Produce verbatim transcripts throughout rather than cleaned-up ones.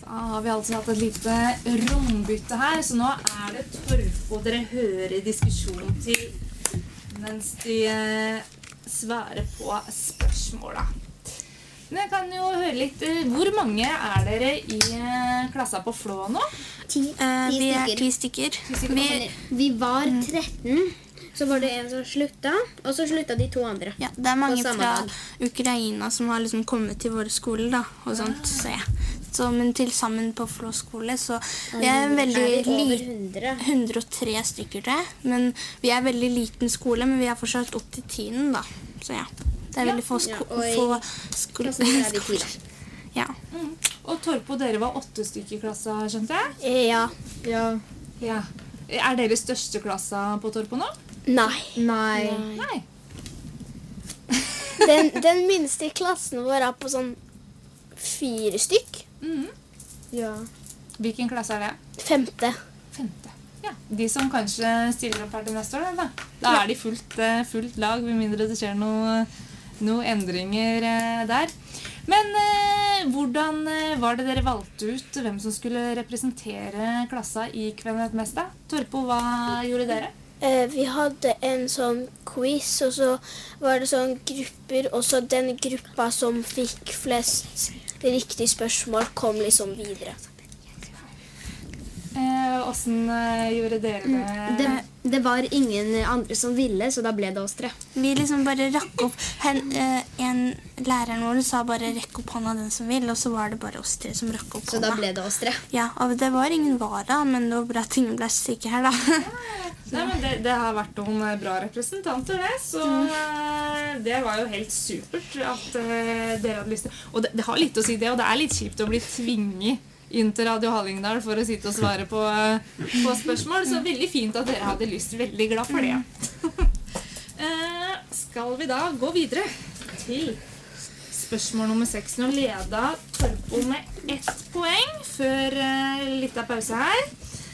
Da har vi altså hatt et lite rombytte her, så nå er det Torpo dere hører diskusjon til mens de eh, svarer på spørsmåla. Men jeg kan jo høre litt, eh, hvor mange er dere i eh, klassa på Flå nå? Ti, Eh, ti vi er stykker. ti stykker. Ti stykker. Vi, Vi var tretten, så var det en som slutta, og så slutta de to andre. ja, det er mange På samme fra dag. Ukraina som har liksom kommet til våre skoler da, og sånt, så ja. Så, men til sammen på Flå skole, så vi er en veldig Er vi over liten, hundre? hundre og tre stykker det, men vi er en veldig liten skole, men vi er fortsatt opp til tienden da, så ja. Det er Ja. veldig få, sko Ja, og i få sko klassen er vi ti. skoler. Ja. Mm. Og Torpo, dere var åtte stykker i klassa, skjønte jeg? Ja. Ja. Ja. Er dere største klassa på Torpo nå? Nei. Nei. Nei. Den, den minste i klassen vår er på sånn fire stykk. Mhm. Ja. Hvilken klasse er det? Femte. Femte. Ja. De som kanskje stiller opp her til neste år, da. Da er de fullt, eh, fullt lag, med mindre det skjer noe, noe endringer eh, der. Men eh, hvordan eh, var det dere valgte ut hvem som skulle representere klassa i Kvenet Mesta? Torpo, hva gjorde dere? Eh, vi hadde en sånn quiz, og så var det sånn grupper, og så den gruppa som fikk flest riktige spørsmål kom liksom videre. Eh, hvordan eh, gjorde dere det? Det, det var ingen andre som ville, så da ble det oss tre. Vi liksom bare rakk opp, hen, eh, en læreren vår sa bare rekk opp hånda den som vil, og så var det bare oss tre som rakk opp Så da hånda. ble det oss tre. Ja, og det var ingen vara, men det var bra at ingen ble syke her da. Nei, men det, det har vært noen eh, bra representanter, det. Så eh, det var jo helt supert at eh, dere hadde lyst til. Og det, det har litt å si det, og det er litt kjipt å bli tvinget inn til Radio Hallingdal for å sitte og svare på, eh, på spørsmål. Så veldig fint at dere hadde lyst. Veldig glad for det. eh, skal vi da gå videre til spørsmål nummer seks. Nå leda Torpo med ett poeng før eh, litt av pause her.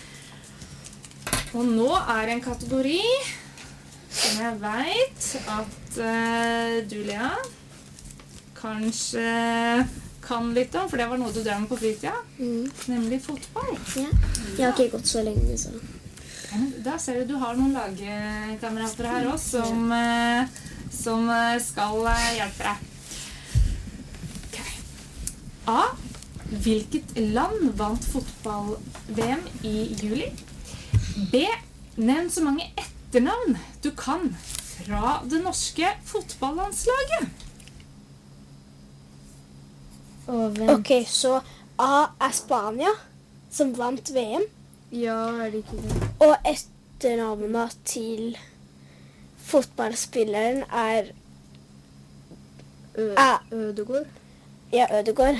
Og nå er en kategori som jeg vet at uh, du, Lea, kanskje kan litt om, for det var noe du drev med på fritida, Mm. nemlig fotball. Ja. Jeg har ikke gått så lenge, så. Ja, men da ser du du har noen lagkamerater her også som, eh, som eh, skal eh, hjelpe deg. Ok. A. Hvilket land vant fotball-V M i juli? B. Nevn så mange etternavn du kan fra det norske fotballandslaget. Og hvem? Ok, så A er Spania, som vant V M, Ja, er det ikke det? og etternavnet til fotballspilleren er Ø Ah. Ødegård? ja, Ødegård.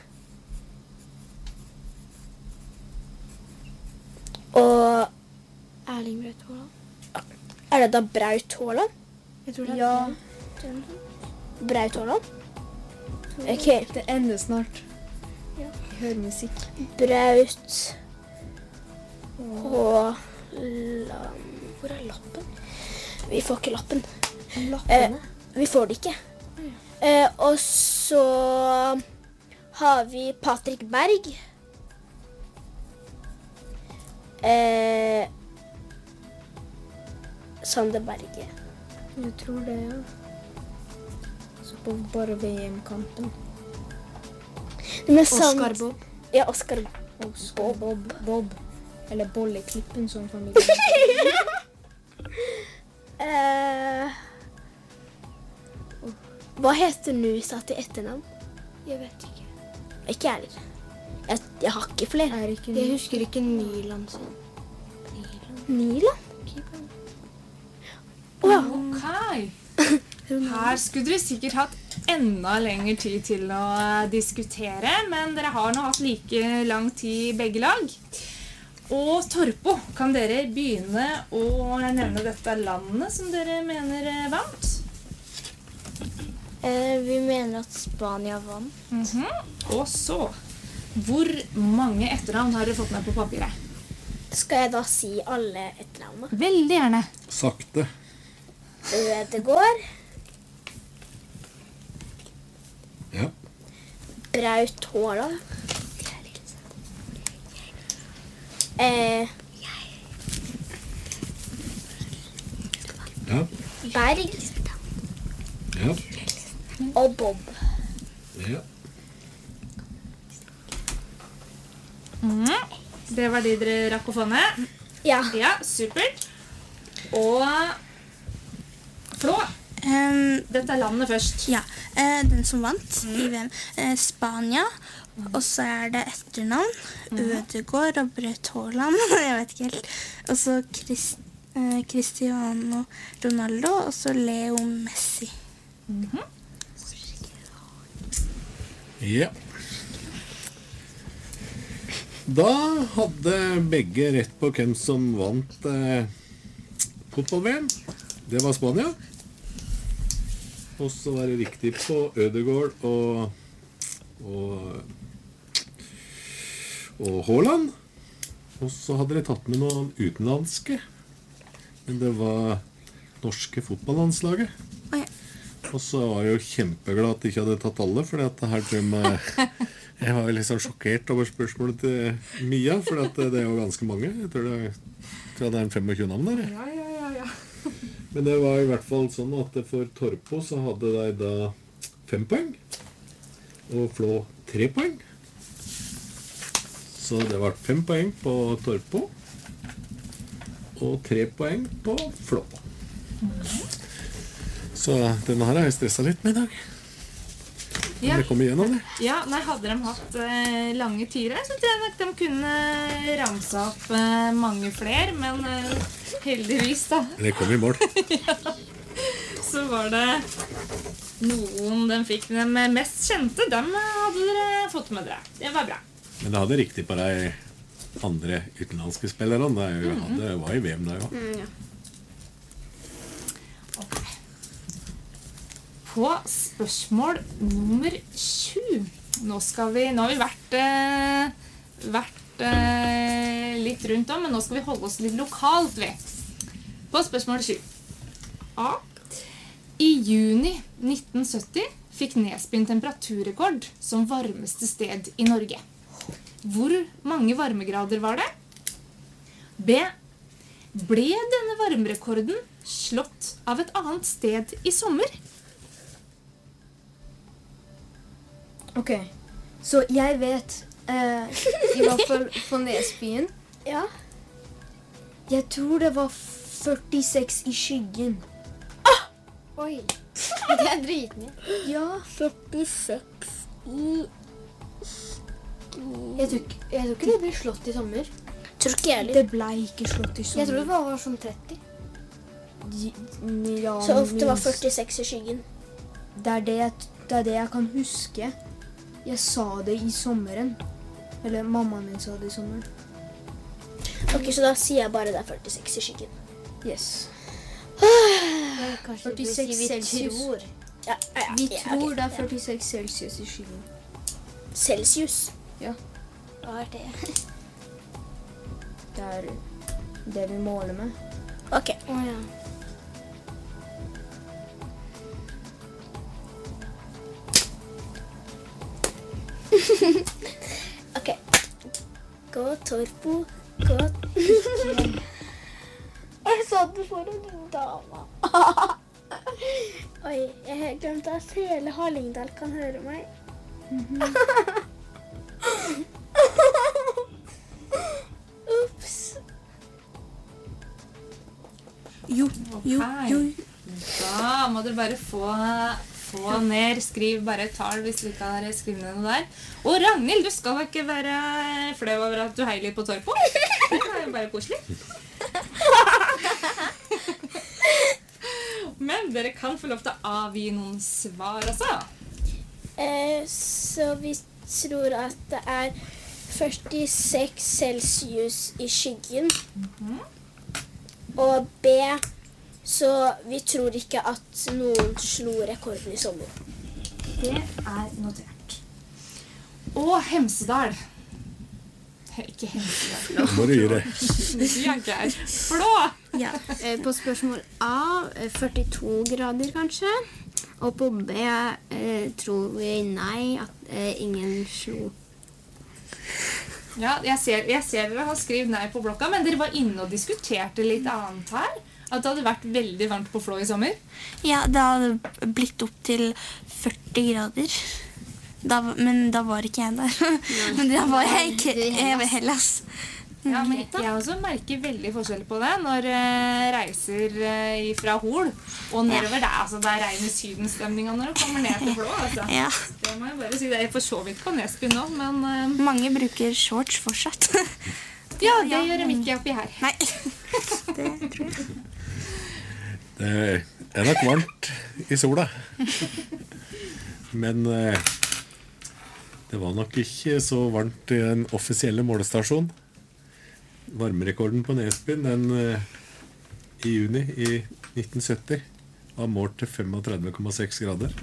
Og Erling Braut Haaland. er det da Braut Haaland? Jeg tror det er Ja, Braut Haaland? Ok, det ender snart. Jeg hører musikk. Braut Haaland. Hvor er lappen? Vi får ikke lappen. Lappene. Vi får det ikke. Eh, og så har vi Patrick Berg. Eh, Sander Berge. Jeg tror det, ja. Så på bare V M-kampen. Men Sand- Oscar Bob. Ja, Oscar Oscar Bob. Bob. Eller Bolleklippen, som familien. eh, Hva heter Nusa til etternavn? Jeg vet ikke. Ikke jeg heller. Jeg, jeg har ikke flere. Er ikke Jeg husker ikke Nyland sin. Nyland? Å ja. Ok. Her skulle dere sikkert hatt enda lengre tid til å eh, diskutere, men dere har nå hatt like lang tid begge lag. Og Torpo, kan dere begynne å nevne dette landet som dere mener eh, vant? Eh, vi mener at Spania vant. Mhm. Og så, hvor mange etternavn har dere fått med på papiret? Skal jeg da si alle etternavnene? Veldig gjerne. Sakte. Ødegård, Ja. Braut Haaland, Eh, Ja. Berg Ja. og Bob. Ja. Mm. Det var de dere rakk å få med. Ja. Ja, supert. Og Flå, Ehm, dette er landet først. ja, eh, den som vant i V M. Eh, Spania, og så er det etternavn. Ødegaard og Braut Haaland, jeg vet ikke helt. Og så Chris, eh, Cristiano Ronaldo, og så Leo Messi. Ja. Da hadde begge rett på hvem som vant eh, fotball-V M. Det var Spania. Og så var det riktig på Ødegaard og og, og Haaland. Og så hadde de tatt med noen utenlandske. Men det var norske fotballandslaget. Å ja. Og så var jeg jo kjempeglad at de ikke hadde tatt alle, for det her tror jeg jeg var litt sånn sjokkert over spørsmålet til Mia, for det er jo ganske mange. Jeg tror det er, jeg tror det er en femogtjue navn der. Ja, ja, ja, ja. Men det var i hvert fall sånn at for Torpo så hadde de da fem poeng, og Flå tre poeng. Så det var fem poeng på Torpo, og tre poeng på Flå. Så denne her har jeg stresset litt med i dag. Ja. Om jeg kommer igjennom det. Ja, nei, hadde de hatt eh, lange tider, så tror jeg nok de kunne ramse opp eh, mange flere, men eh, heldigvis da, Det kom i mål. så var det noen de fikk. De mest kjente, dem hadde dere fått med dere. Det var bra. Men det hadde riktig på de andre utenlandske spillerne. Det er jo- hadde, var i V M da, ja. Mm, ja. På spørsmål nummer sju. Nå skal vi, nå har vi vært, eh, vært eh, litt rundt om, men nå skal vi holde oss litt lokalt ved. På spørsmål sju. A. I juni nitten sytti fikk Nesbyen temperaturrekord som varmeste sted i Norge. Hvor mange varmegrader var det? B. Ble denne varmerekorden slått av et annet sted i sommer? Ok, så jeg vet, eh, i hvert fall på Nesbyen, Ja. jeg tror det var førtiseks i skyggen. Oi. Det er dritmye. Ja, førtiseks i jeg tror, ikke- jeg tror ikke det ble slått i sommer. Tror ikke jeg heller. Det ble ikke slått i sommer. Jeg tror det var sånn tretti. Ja, Så ofte var minst. førtiseks i skyggen. Det er det, jeg, det er det jeg kan huske. Jeg sa det i sommeren. Eller mammaen min sa det i sommeren. Ok, så da sier jeg bare det er førtiseks i skyggen. Yes. Kanskje førtiseks Celsius. Ja, ja, ja, Vi ja, tror ok, det er ja. førtiseks Celsius i skyggen. Celsius. Ja. Hva er det? Det er det vi måler med. Ok. Å ja. Ok. Gå, Torpo. Gå. Jeg sa det for en dame. Oi, jeg har glemt at hele Hallingdal kan høre meg. Ups. Jo, jo, Ok. jo. Da må dere bare få, få ned. Skriv bare et tall hvis du ikke har skrevet ned noe der. Og Ragnhild, du skal ikke være flau over at du heier litt på Torpo. Det er jo bare koselig. Men dere kan få lov til å avgi noen svar også. Eh, så vi tror at det er førtiseks celsius i skyggen. Og B, så vi tror ikke at noen slo rekorden i sommer. Det er notert. Og Hemsedal. Ikke Hemsedal. Må du gi det. Jager. Flå. Ja. Eh, På spørsmål A eh, førtito grader kanskje. Og på B eh, tror vi nei, at eh, ingen slo. Ja, jeg ser, jeg ser dere har skrevet nei på blokka, men dere var inne og diskuterte litt annet her. At det hadde vært veldig varmt på Flå i sommer. Ja, det hadde blitt opp til førti grader. Da, men da var ikke jeg der. Men da var jeg ikke jeg var Hellas. Ja, men jeg også merker veldig forskjell på det når jeg reiser eh, fra Hol og nedover. Det er, altså, det er reine sydenstemninga når du kommer ned til Flå. Altså. Ja. Det må jeg bare si. Det er for så vidt på Nesby nå, men eh, Mange bruker shorts fortsatt. ja, det gjør de ikke oppi her. Nei, det tror jeg. Det er nok varmt i sola. Men eh, det var nok ikke så varmt i den offisielle målestasjonen. Varmerekorden på Nesbyen den, eh, i juni i nitten sytti var målt til femogtredve komma seks grader.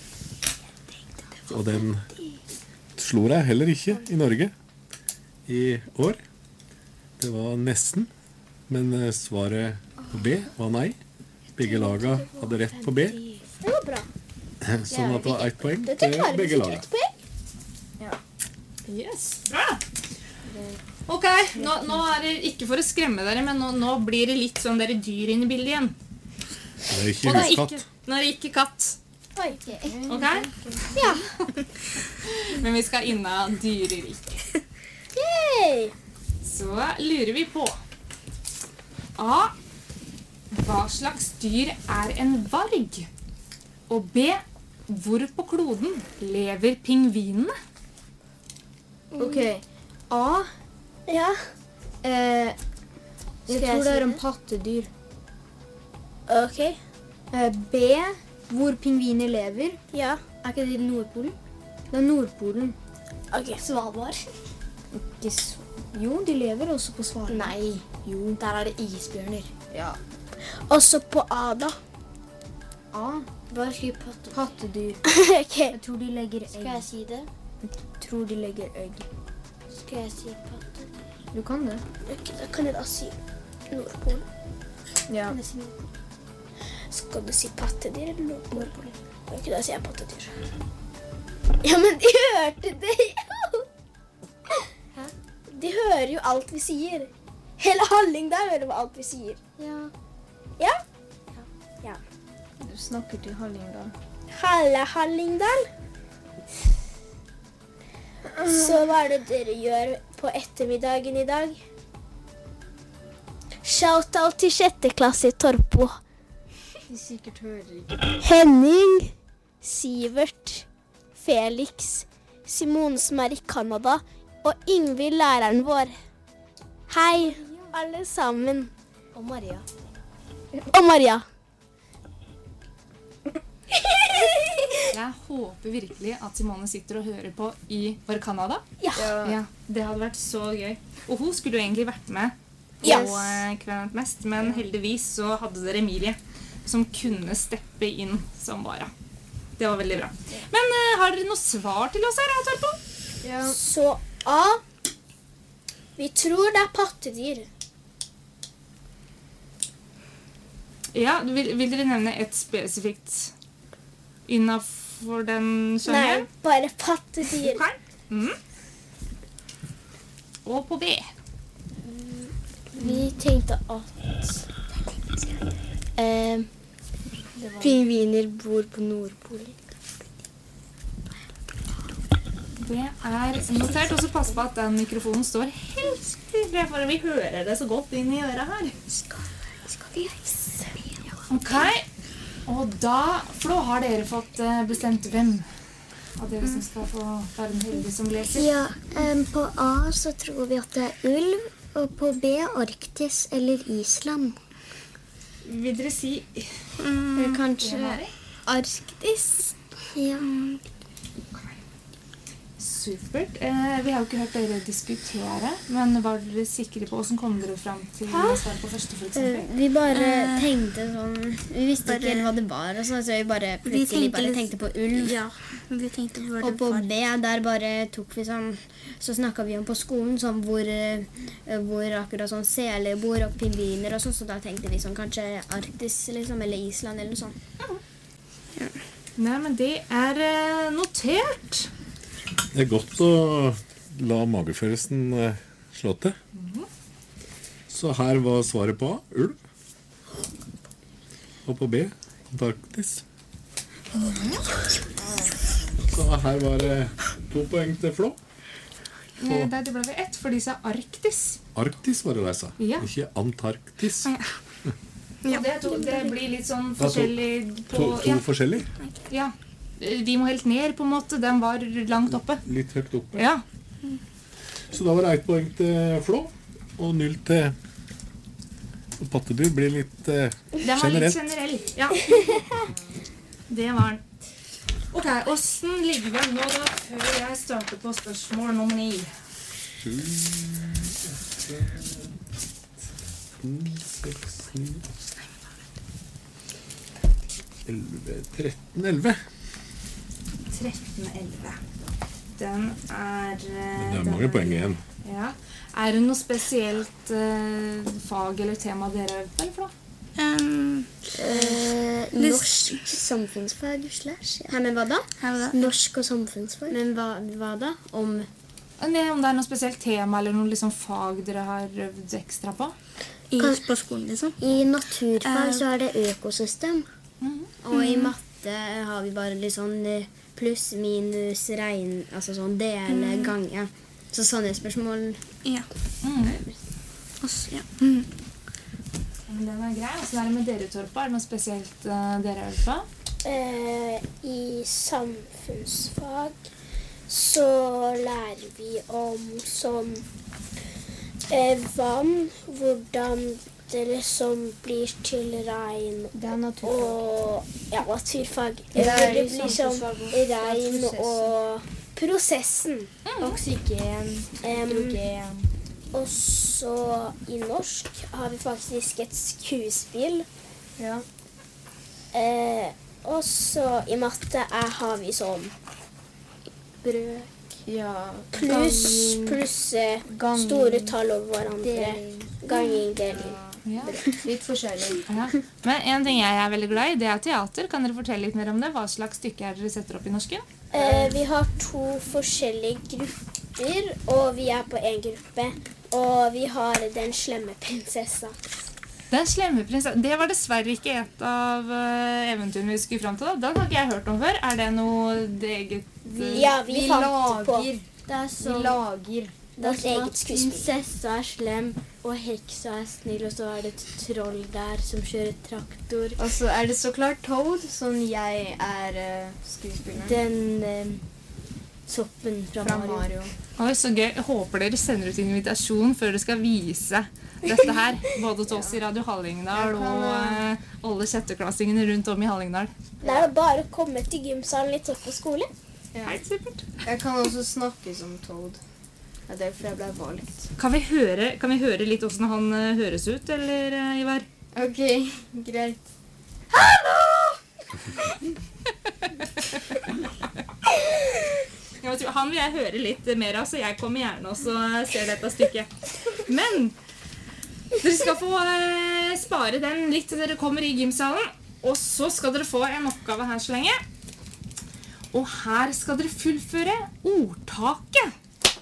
Og den slo deg heller ikke i Norge i år. Det var nesten, men eh, svaret på B var nei. Begge laga hadde rett på B. Det var bra. Sånn at det var ett poeng Dette til klarer vi begge laga. sikkert poeng. Yes, bra. Ok, nå, nå er det ikke for å skremme dere, men nå, nå blir det litt sånn dere dyr inn i bildet igjen. Det er ikke Og det er huskatt. ikke, nå er det ikke katt. Oi. Ok? Ja. Men vi skal inna dyreriket. Yay. Så lurer vi på A. Hva slags dyr er en varg? Og B. Hvor på kloden lever pingvinene? Ok, A. Ja. Eh, Skal jeg jeg tror det si er en det? pattedyr. Ok. Eh, B. Hvor pingviner lever. Ja. Er ikke det i Nordpolen? Det er Nordpolen. Ok. Svalbard. Ikke s- Jo, de lever også på Svalbard. Nei, jo, der er det isbjørner. Ja. Også på A, da. A. Bare skriv patte. Pattedyr. Ok. Jeg tror de legger Skal jeg egg. si det? Jeg tror de legger egg. Skal jeg si patte? Du kan det. Ok, da kan jeg da si Nordpolen. Ja. Kan jeg si noe? Skal du si pattedyr eller Nord- Nordpolen? Ok, da sier jeg pattedyr. Ja, men de hørte det jo! Hæ? De hører jo alt vi sier. Hele Hallingdal hører på alt vi sier. Ja. Ja? Du snakker til Hallingdal. Halve Hallingdal. Så hva er det dere gjør på ettermiddagen i dag? Shout-out til sjette klasse i Torpo. De sikkert hører ikke. Henning, Sivert, Felix, Simone som er i Canada, og Ingvild, læreren vår. Hei, alle sammen. Og Maria. Og Maria. Jeg håper virkelig at Simone sitter og hører på i Var Canada. Ja. Ja, det hadde vært så gøy. Og hun skulle jo egentlig vært med på Yes. eh, Kvenet mest, men heldigvis så hadde dere Emilie som kunne steppe inn som vara. Det var veldig bra. Men eh, har dere noe svar til oss her, Torpo? Ja. Så A. Vi tror det er pattedyr. Ja, vil, vil dere nevne et spesifikt innenfor den Nei, sjangeren? bare pattedyr. Ok. Mhm. Og på B. Vi tenkte at eh, pingviner bor på Nordpolen. Det er notert. Og så pass på at den mikrofonen står helt stille, for vi hører det så godt inn i øret her. Ok, og da, Flå, har dere fått eh, bestemt hvem av dere som skal få være den heldige som leser? Ja, em, på A så tror vi at det er ulv, og på B Arktis eller Island. Vil dere si Mm, Kanskje Arktis? Ja. supert? Eh, vi har jo ikke hørt dere diskutere, men var dere sikre på hvordan kom dere frem til å svare på første, for eksempel? Eh, Vi bare tenkte sånn Vi visste ikke helt hva det var, og sånn, så vi bare plutselig tenkte bare litt- tenkte på ulv. Ja, vi tenkte på Og det på var. B, der bare tok vi sånn Så snakka vi om på skolen sånn hvor, eh, hvor akkurat sånn seler bor og pingviner og sånn, så da tenkte vi sånn kanskje Arktis liksom, eller Island eller noe sånt. Nei, men det er eh, notert. Det er godt å la magefølelsen eh, slå til. Så her var svaret på A, ulv. Og på B, Antarktis. Så her var det to poeng til Flå. Nei, det ble vi ett, for de sa Arktis. Arktis var det jeg sa, Ja. ikke Antarktis. Og det, to, det blir litt sånn Ja, to- forskjellig på... To, to ja, forskjellige, ja. De må helt ned på en måte. Den var langt oppe. litt høyt oppe. Ja. Så da var det ett poeng til Flå, og null til og pattedyr blir litt eh, Den var litt generelt. generell. Ja. Det var den. Ok, hvordan ligger vi an nå da, før jeg starter på spørsmål nummer ni? Sju, åtte, ni, seks, ni, elleve, tretten, elleve. tretten elleve. Den er... eh, Det er den mange poeng igjen. Ja. Er det noe spesielt eh, fag eller tema dere øver på, eller for noe? Um, Eh, norsk samfunnsfag slash. Ja. Hæ, men hva da? her var det. Norsk og samfunnsfag. Men hva, hva da? Om Nei, om det er noe spesielt tema eller noe liksom fag dere har øvd ekstra på? I, Kan- på skolen, liksom. I naturfag Eh. så er det økosystem. Og i matte har vi bare litt sånn eh, pluss, minus, regn, altså sånn dele, gange. Så sånne spørsmål. Ja. Mm. Og så, ja. Mm. Den er grei. Hvordan er det med dere, Torpa? Er det noe spesielt eh, dere øver på? Eh, I samfunnsfag så lærer vi om sånn eh, vann, hvordan det liksom blir til regn. Det er naturfag. Og ja, naturfag. Det er Hvor det i blir sånn samfunnsfag også. Det er regn prosessen. og prosessen. Oksygen, Em, hydrogen. og så i norsk har vi faktisk et skuespill. Ja. Eh, og så i matte er, har vi sånn brøk, Ja. pluss, Ganging, pluss eh, ganging, store tall over hverandre. deling. Ganging, deling. Ja. Litt forskjellig. Ja. Men en ting jeg er veldig glad i, det er teater. Kan dere fortelle litt mer om det? Hva slags stykke er dere setter opp i norsken? Eh, vi har to forskjellige grupper, og vi er på en gruppe. Og vi har Den slemme prinsessa. Den slemme prinsessa. Det var dessverre ikke et av eh, eventyrene vi skulle fram til. Da. Den har ikke jeg hørt om før. Er det noe eget eh, Ja, vi, Vi fant på lager. Det er Vi sånn lager. det er vårt sånn eget at skuespill. prinsessa er slem, og heksa er snill, og så er det et troll der som kjører traktor. Og så er det så klart Toad, som jeg er uh, skuespilleren. Den eh, soppen fra, Fra Mario. Mario. Oi, så gøy. Jeg håper dere sender ut invitasjon før dere skal vise dette her. Både til oss i Radio Hallingdal Jeg kan, og eh, alle sjetteklassingene rundt om i Hallingdal. Det er bare å komme til gymsalen litt opp på skole. Helt supert. Jeg kan også snakke som Toad. Det er derfor jeg ble valgt. Kan vi høre, kan vi høre litt hvordan han eh, høres ut, eller, eh, Ivar? Ok, greit. Jeg vet ikke, han vil jeg høre litt mer av, så jeg kommer gjerne også og ser dette stykket. Men dere skal få eh, spare den litt til dere kommer i gymsalen. Og så skal dere få en oppgave her så lenge. Og her skal dere fullføre ordtaket.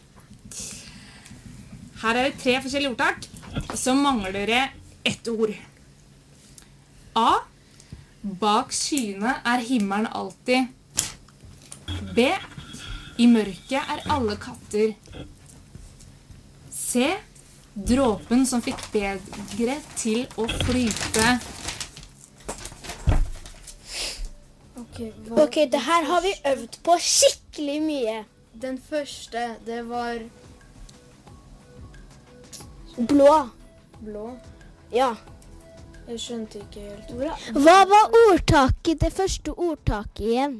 Her er det tre forskjellige ordtak. Og så mangler dere ett ord. A. Bak skyene er himmelen alltid. B. I mørket er alle katter. C. Dråpen som fikk begeret til å flyte. Ok, hva? Ok, det her har vi øvd på skikkelig mye. Den første, det var Blå. blå. Ja. Jeg skjønte ikke helt. Hva var ordtaket, det første ordtaket igjen?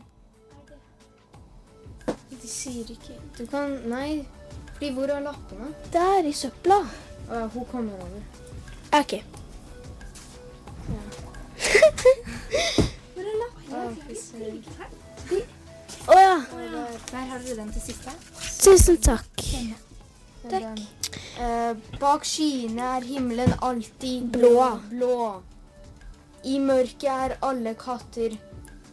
De sier ikke. Du kan, nei. Fordi hvor er lappene? Der i søpla. Å, hun kommer over. Ok. Å ja. Der har dere den til siste. Tusen takk. Takk. Eh, bak skyene er himmelen alltid Blå. blå. I mørket er alle katter